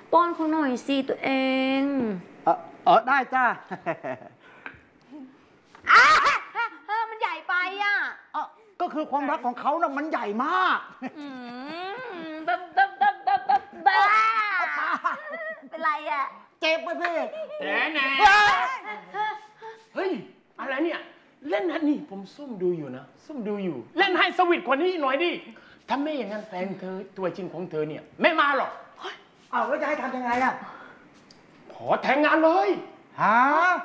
ป้อนเขาหน่อยสิตัวเองได้จ้ามันใหญ่ไปอ่ะก็คือความรักของเขาน่ะมันใหญ่มากบ้าเป็นไรอ่ะเจ็บมาสิแหน่เฮ้ยอะไรเนี่ยเล่นนี่ผมซุ่มดูอยู่นะซุ่มดูอยู่เล่นให้สวิตกว่านี้หน่อยดิถ้าไม่อย่างนั้นแฟนเธอตัวจริงของเธอเนี่ยไม่มาหรอกแล้วจะให้ทำยังไงอ่ะขอแต่งงานเลยฮะ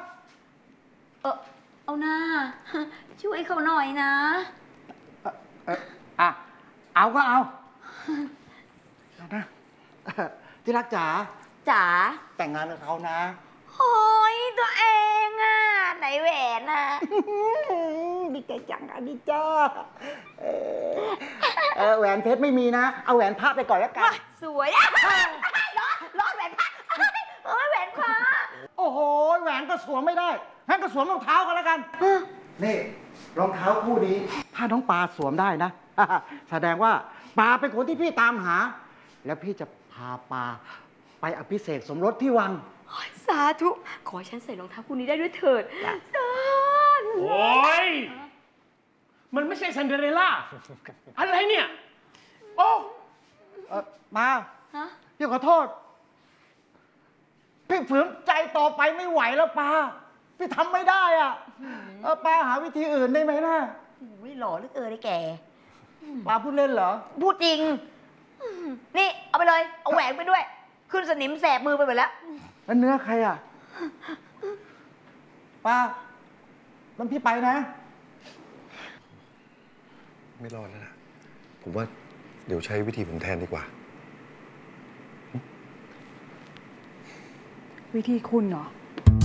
เอาหน้าช่วยเขาหน่อยนะเอาก็เอานะที่รักจ๋าแต่งงานกับเขานะโอ้ยตัวเองอ่ะไหนแหวนอ่ะดีใจจังอ่ะดีจ้าแหวนเพชรไม่มีนะเอาแหวนพระไปก่อนแล้วกันสวยร้อนแหวนพระแหวนพระโอ้โหแหวนก็สวมไม่ได้งั้นก็สวมรองเท้ากันแล้วกันนี่รองเท้าคู่นี้ถ้าน้องปลาสวมได้นะแสดงว่าปลาเป็นคนที่พี่ตามหาแล้วพี่จะพาปลาไปอภิเษกสมรสที่วังสาธุขอให้ฉันใส่รองเท้าคู่นี้ได้ด้วยเถิดสาธุโอ้ยมันไม่ใช่ซันเดอเรลล่าอะไรเนี่ยโอ้มาพี่ขอโทษพี่ฝืนใจต่อไปไม่ไหวแล้วปลาพี่ทำไม่ได้อ่ะปลาหาวิธีอื่นได้ไหมนะหล่อเหลือเกินไอ้แกปลาพูดเล่นเหรอพูดจริงนี่เอาไปเลยเอาแหวนไปด้วยขึ้นสนิมแสบมือไปหมดแล้วแล้วเนื้อใครอ่ะป้ามันพี่ไปนะไม่รอดแล้วนะผมว่าเดี๋ยวใช้วิธีผมแทนดีกว่าวิธีคุณเหรอ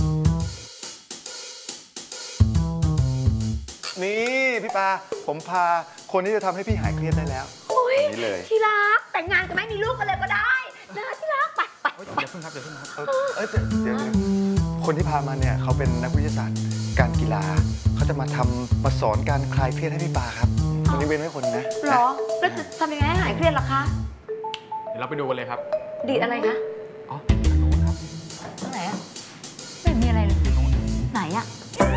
นี่พี่ปาผมพาคนที่จะทำให้พี่หายเครียดได้แล้วนี่เลยที่รักแต่งงานกันไหมมีลูกกันเลยก็ได้นะที่รักไปเดี๋ยวเพิ่งครับเดี๋ยวคนที่พามาเนี่ยเขาเป็นนักวิทยาศาสตร์การกีฬาเขาจะมาสอนการคลายเครียดให้พี่ปาครับคนนี้เว้นไว้คนนะหรอแล้วจะทำยังไงให้หายเครียดล่ะคะเดี๋ยวเราไปดูกันเลยครับดีอะไรคะอ๋อทางโน้นครับตรงไหนอะไม่มีอะไรเลยไหนอะ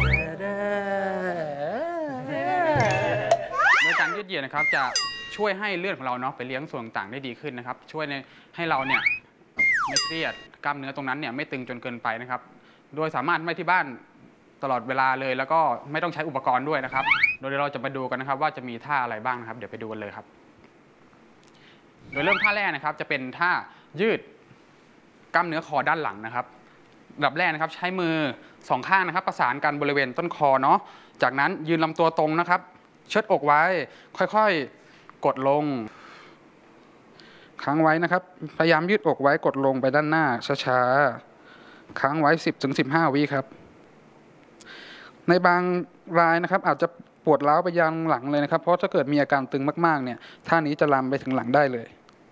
โดยการยืดเหยียดนะครับจะช่วยให้เลือดของเราเนาะไปเลี้ยงส่วนต่างได้ดีขึ้นนะครับช่วยให้เราเนี่ยไม่เครียดกล้ามเนื้อตรงนั้นเนี่ยไม่ตึงจนเกินไปนะครับโดยสามารถไม่ที่บ้านตลอดเวลาเลยแล้วก็ไม่ต้องใช้อุปกรณ์ด้วยนะครับโดยเราจะมาดูกันนะครับว่าจะมีท่าอะไรบ้างนะครับเดี๋ยวไปดูกันเลยครับโดยเริ่มท่าแรกนะครับจะเป็นท่ายืดกล้ามเนื้อคอด้านหลังนะครับอันดับแรกนะครับใช้มือสองข้างนะครับประสานกันบริเวณต้นคอเนาะจากนั้นยืนลำตัวตรงนะครับเชิดอกไว้ค่อยๆกดลงค้างไว้นะครับพยายามยืดอกไว้กดลงไปด้านหน้าช้าๆค้างไว้ 10-15 วิครับในบางรายนะครับอาจจะปวดร้าวไปยังหลังเลยนะครับเพราะถ้าเกิดมีอาการตึงมากๆเนี่ยท่านี้จะลามไปถึงหลังได้เลย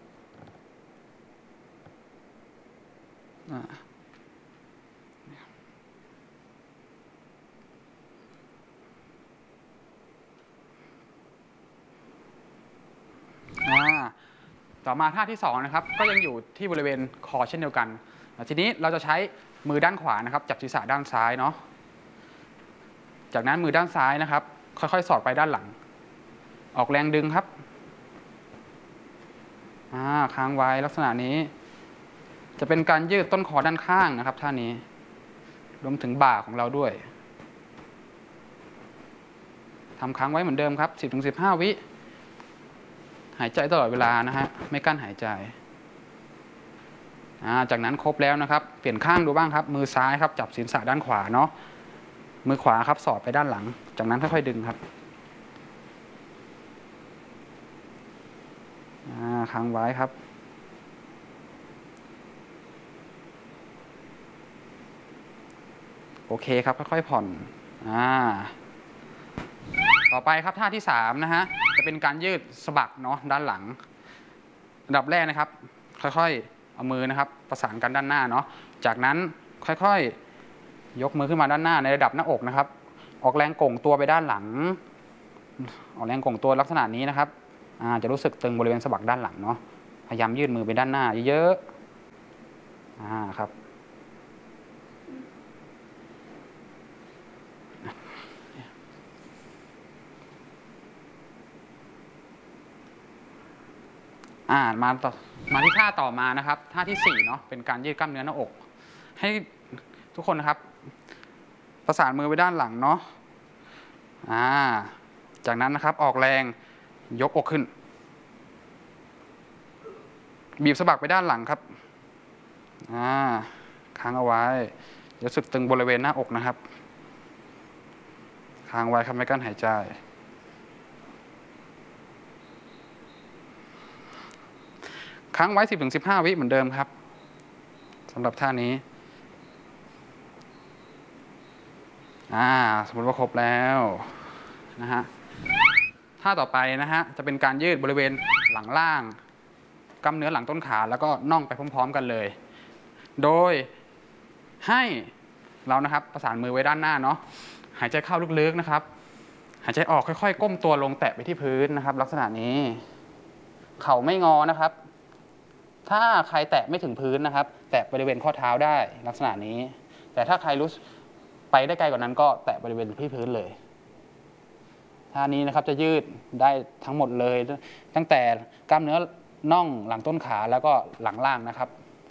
ต่อมาท่าที่2นะครับก็ยังอยู่ที่บริเวณคอเช่นเดียวกันทีนี้เราจะใช้มือด้านขวานะครับจับศีรษะด้านซ้ายเนาะจากนั้นมือด้านซ้ายนะครับค่อยๆสอดไปด้านหลังออกแรงดึงครับค้างไว้ลักษณะนี้จะเป็นการยืดต้นคอด้านข้างนะครับท่านี้รวมถึงบ่าของเราด้วยทำค้างไว้เหมือนเดิมครับ 10-15 วิหายใจตลอดเวลานะฮะไม่กั้นหายใจจากนั้นครบแล้วนะครับเปลี่ยนข้างดูบ้างครับมือซ้ายครับจับศีรษะด้านขวาเนาะมือขวาครับสอดไปด้านหลังจากนั้นค่อยๆดึงครับค้างไว้ครับโอเคครับค่อยๆผ่อนต่อไปครับท่าที่3นะฮะจะเป็นการยืดสะบักเนาะด้านหลังอันดับแรกนะครับค่อยๆเอามือนะครับประสานกันด้านหน้าเนาะจากนั้นค่อยๆยกมือขึ้นมาด้านหน้าในระดับหน้าอกนะครับออกแรงโก่งตัวไปด้านหลังออกแรงโก่งตัวลักษณะนี้นะครับจะรู้สึกตึงบริเวณสะบักด้านหลังเนาะพยายามยืดมือไปด้านหน้าเยอะครับมาที่ท่าต่อมานะครับท่าที่4เนาะเป็นการยืดกล้ามเนื้อหน้าอก ให้ทุกคนนะครับประสานมือไปด้านหลังเนาะจากนั้นนะครับออกแรงยกอกขึ้น บีบสะบักไปด้านหลังครับค้างเอาไว้รู้สึกตึงบริเวณหน้าอกนะครับค้างไว้ครับไม่กั้นหายใจค้างไว้ 10-15 วิเหมือนเดิมครับสำหรับท่านี้สมมติว่าครบแล้วนะฮะท่าต่อไปนะฮะจะเป็นการยืดบริเวณหลังล่างกล้ามเนื้อหลังต้นขาแล้วก็น่องไปพร้อมๆกันเลย โดยให้เรานะครับประสานมือไว้ด้านหน้าเนาะหายใจเข้าลึกๆนะครับหายใจออกค่อยๆก้มตัวลงแตะไปที่พื้นนะครับลักษณะนี้เข่าไม่งอนะครับถ้าใครแตะไม่ถึงพื้นนะครับแตะบริเวณข้อเท้าได้ลักษณะนี้แต่ถ้าใครรู้ไปได้ไกลกว่านั้นก็แตะบริเวณที่พื้นเลยท่านี้นะครับจะยืดได้ทั้งหมดเลยตั้งแต่กล้ามเนื้อน่องหลังต้นขาแล้วก็หลังล่างนะครับ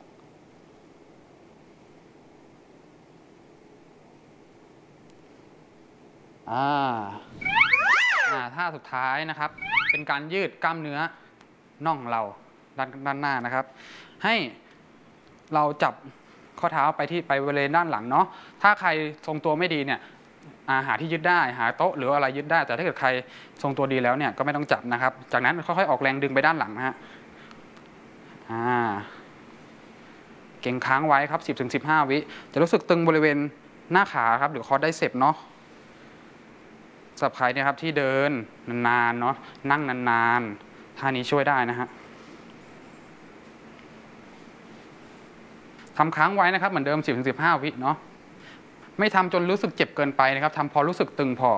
ท่าสุดท้ายนะครับเป็นการยืดกล้ามเนื้อน่องเราด้านหน้านะครับให้เราจับข้อเท้าไปบริเวณด้านหลังเนาะถ้าใครทรงตัวไม่ดีเนี่ยหาที่ยึดได้หาโต๊ะหรืออะไรยึดได้แต่ถ้าเกิดใครทรงตัวดีแล้วเนี่ยก็ไม่ต้องจับนะครับจากนั้นค่อยๆออกแรงดึงไปด้านหลังนะฮะเก่งค้างไว้ครับ 10-15 วิจะรู้สึกตึงบริเวณหน้าขาครับหรือคอไดเซปเนาะสำหรับใครเนี่ยครับที่เดินนานๆเนาะนั่งนานๆท่านี้ช่วยได้นะฮะทำค้างไว้นะครับเหมือนเดิม 10-15 วิเนาะไม่ทำจนรู้สึกเจ็บเกินไปนะครับทำพอรู้สึกตึงพอ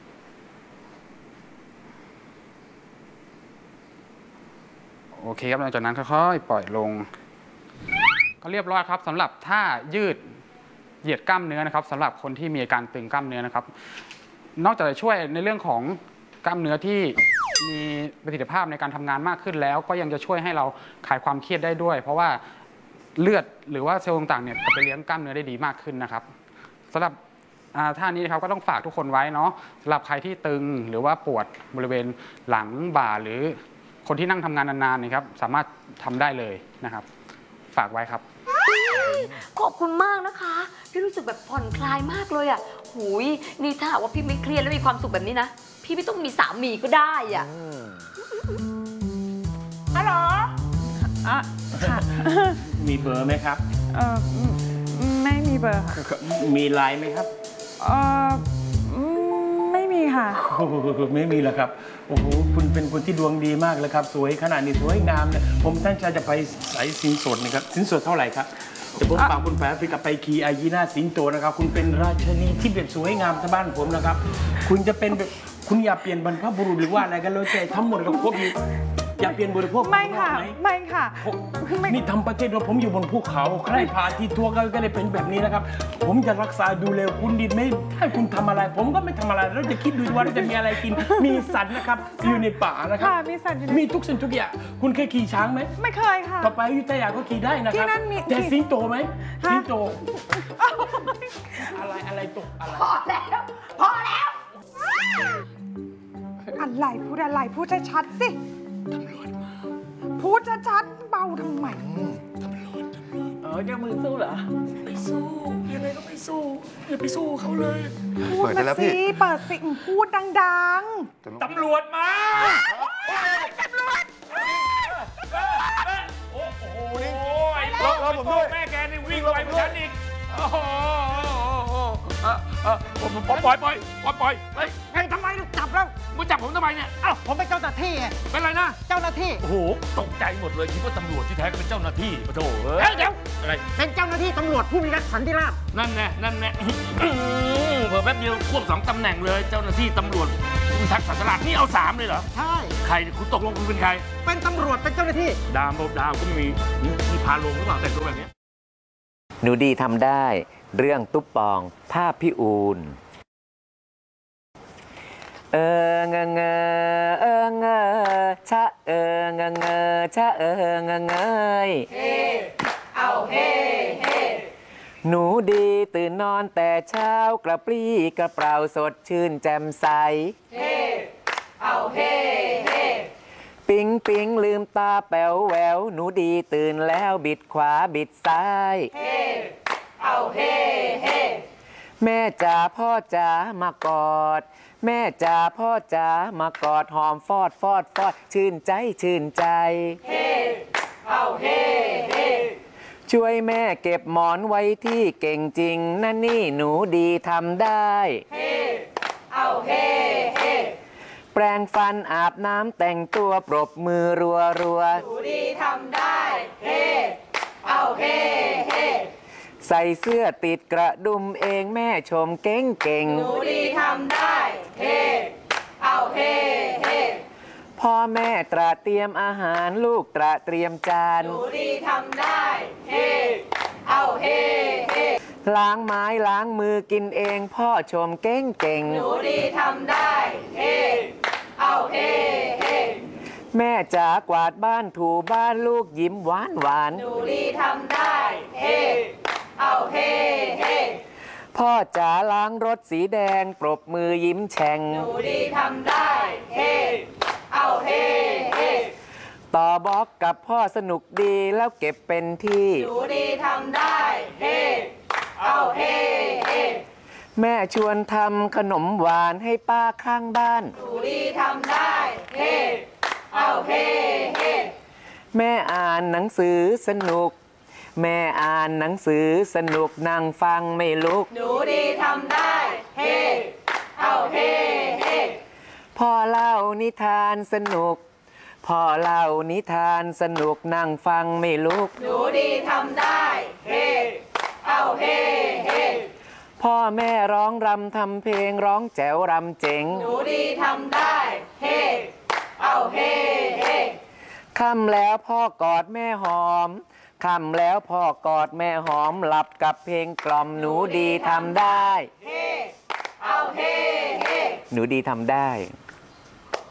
โอเคครับหลังจากนั้นค่อยๆปล่อยลงก็เรียบร้อยครับสำหรับท่ายืดเหยียดกล้ามเนื้อนะครับสำหรับคนที่มีอาการตึงกล้ามเนื้อนะครับนอกจากจะช่วยในเรื่องของกล้ามเนื้อที่มีประสิทธิภาพในการทำงานมากขึ้นแล้วก็ยังจะช่วยให้เราคลายความเครียดได้ด้วยเพราะว่าเลือดหรือว่าเซลล์ต่างๆเนี่ยจะไปเลี้ยงกล้ามเนื้อได้ดีมากขึ้นนะครับสำหรับท่านี้นะครับก็ต้องฝากทุกคนไว้เนาะสำหรับใครที่ตึงหรือว่าปวดบริเวณหลังบ่าหรือคนที่นั่งทำงานนานๆนะครับสามารถทำได้เลยนะครับฝากไว้ครับขอบคุณมากนะคะพี่รู้สึกแบบผ่อนคลายมากเลยอ่ะหูยนี่ถ้าหากว่าพี่ไม่เครียดและมีความสุขแบบนี้นะพี่ไม่ต้องมีสามีก็ได้อ่ะฮัลโหลค่ะมีเบอร์ไหมครับไม่มีเบอร์ค่ะมีไลน์ไหมครับไม่มีค่ะไม่มีหรอกครับโอ้โหคุณเป็นคนที่ดวงดีมากเลยครับสวยขนาดนี้สวยงามเนี่ยผมตั้งใจจะไปใส่สินสดนะครับสินสดเท่าไหร่ครับจะผมฝากคุณแฝดไปกับไปคีอายีนาสิงโตนะครับคุณเป็นราชนีที่แบบสวยงามที่บ้านผมนะครับคุณจะเป็นแบบคุณอย่าเปลี่ยนบรรพบุรุษหรือว่าอะไรกันแล้วแต่ทั้งหมดกับพวกนี้อย่าเปลี่ยนบริโภคไม่ค่ะไม่ค่ะนี่ทำประเทศเราผมอยู่บนภูเขาใครผ่านที่ทัวร์ก็เลยเป็นแบบนี้นะครับผมจะรักษาดูแลคุณดีไม่ให้คุณทำอะไรผมก็ไม่ทำอะไรเราจะคิดดูว่าเราจะมีอะไรกินมีสัตว์นะครับอยู่ในป่านะครับมีสัตว์มีทุกสิ่งทุกอย่างคุณเคยขี่ช้างไหมไม่เคยค่ะต่อไปอยุธยาก็ขี่ได้นะครับที่นั่นมีแต่สิงโตไหมสิงโตอะไรตกอะไรพอแล้วอะไรพูดชัดๆสิพูดชัดๆเบาทำไมจะมือสู้เหรอไม่สู้ยังไงก็ไม่สู้อย่าไปสู้เขาเลยเปิดได้แล้วพี่เปิดสิพูดดังๆตำรวจมาตำรวจโอ้โหไอ้พ่อผมด้วยแม่แกนี่วิ่งไวกว่าฉันอีกโอ้โหปล่อยเฮ้ยทำไมจับแล้วมึงจับผมทำไมเนี่ยเอ้าผมเป็นเจ้าหน้าที่ไงเป็นไรนะเจ้าหน้าที่โอ้โหตกใจหมดเลยคิดว่าตำรวจที่แท้ก็เป็นเจ้าหน้าที่ปะโถเดี๋ยวอะไรเป็นเจ้าหน้าที่ตำรวจผู้มีสันติราษฎร์นั่นแน่เพิ่มแป๊บเดียวควบ2 ตำแหน่งเลยเจ้าหน้าที่ตำรวจผู้พิทักษ์สันติราษฎร์นี่เอา3เลยเหรอใช่ใครคุณตกลงคุณเป็นใครเป็นตำรวจเป็นเจ้าหน้าที่ดาวก็มีพาลงหรือเปล่าแต่งตัวแบบนี้หนูดีทำได้เรื่องตุ๊บปองภาพพี่อูนเออเงเงเออเงชะเออเงเงชะเออเงเงยเฮเอาเฮเฮหนูดีตื่นนอนแต่เช้ากระปรี้กระเปร่าสดชื่นแจ่มใสเฮเอาเฮเฮปิ๊งปิ๊งลืมตาแป๋วแหววหนูดีตื่นแล้วบิดขวาบิดซ้ายเฮเอาเฮเฮแม่จ๋าพ่อจ๋ามากอดแม่จ๋าพ่อจ๋ามากอดหอมฟอดฟอดฟอดชื่นใจชื่นใจเฮเอาเฮเฮช่วยแม่เก็บหมอนไว้ที่เก่งจริงนั่นนี่หนูดีทำได้เฮเอาเฮเฮแปรงฟันอาบน้ำแต่งตัวปรบมือรัวรัวหนูดีทำได้เฮเอาเฮเฮใส่เสื้อติดกระดุมเองแม่ชมเก่งเก่งหนูดีทำได้เฮเอาเฮเฮพ่อแม่ตระเตรียมอาหารลูกตระเตรียมจานหนูดีทำได้เฮเอาเฮเฮล้างไม้ล้างมือกินเองพ่อชมเก่งเก่งหนูดีทำได้เฮเอาเฮเฮแม่จ๋ากวาดบ้านถูบ้านลูกยิ้มหวานหวานหนูดีทำได้เฮเอาเฮเฮพ่อจ๋าล้างรถสีแดงปรบมือยิ้มแฉ่งหนูดีทำได้เฮเอาเฮเฮต่อบล็อกกับพ่อสนุกดีแล้วเก็บเป็นที่หนูดีทำได้เฮเอาเฮเฮแม่ชวนทำขนมหวานให้ป้าข้างบ้านหนูดีทำได้เฮเอาเฮเฮแม่อ่านหนังสือสนุกแม่อ่านหนังสือสนุกนั่งฟังไม่ลุกหนูดีทำได้เฮเอาเฮเฮพ่อเล่านิทานสนุกพ่อเล่านิทานสนุกนั่งฟังไม่ลุกหนูดีทำได้เฮเอาเฮเฮพ่อแม่ร้องรำทำเพลงร้องแจ๋วรำเจ๋งหนูดีทำได้เฮเอาเฮเฮค่ำแล้วพ่อกอดแม่หอมค่ำแล้วพ่อกอดแม่หอมหลับกับเพลงกล่อมหนูดีทำได้เฮเอาเฮเฮหนูดีทำได้